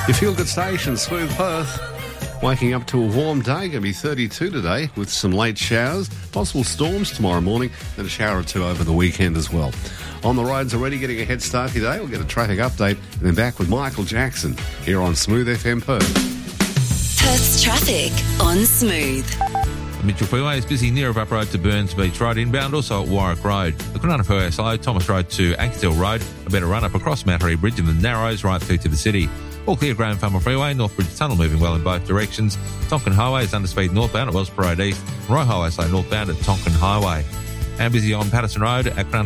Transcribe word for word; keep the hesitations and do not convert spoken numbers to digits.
Your feel-good station, Smooth Perth. Waking up to a warm day, going to be thirty-two today with some late showers, possible storms tomorrow morning, then a shower or two over the weekend as well. On the roads already, getting a head start today. We'll get a traffic update and then back with Michael Jackson here on Smooth F M Perth. Perth's traffic on Smooth. Mitchell Freeway is busy near Up Road to Burns Beach Road inbound, also at Warwick Road. The Kwinana Freeway slow, Thomas Road to Axtell Road, a better run up across Mount Harry Bridge and the Narrows right through to the city. All clear Graham Farmer Freeway, North Bridge Tunnel moving well in both directions. Tonkin Highway is under speed northbound at Wellsborough Road East. Roy Highway slow northbound at Tonkin Highway. And busy on Patterson Road at Crown